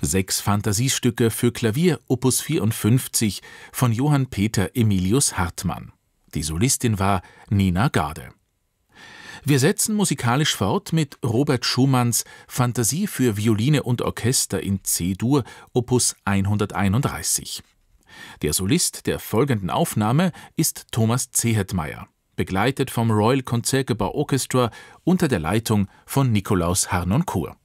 6 Fantasiestücke für Klavier Opus 54 von Johann Peter Emilius Hartmann. Die Solistin war Nina Garde. Wir setzen musikalisch fort mit Robert Schumanns Fantasie für Violine und Orchester in C-Dur, Opus 131. Der Solist der folgenden Aufnahme ist Thomas Zehetmeier, begleitet vom Royal Concertgebouw Orchestra unter der Leitung von Nikolaus Harnoncourt.